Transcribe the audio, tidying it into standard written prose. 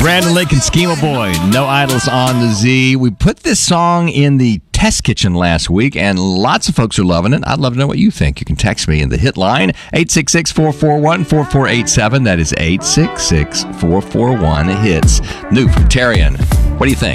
Brandon Lake and Schema Boy, No Idols on the Z. We put this song in the test kitchen last week, and lots of folks are loving it. I'd love to know what you think. You can text me in the hit line, 866-441-4487. That is 866-441-HITS. New from Tarian. What do you think?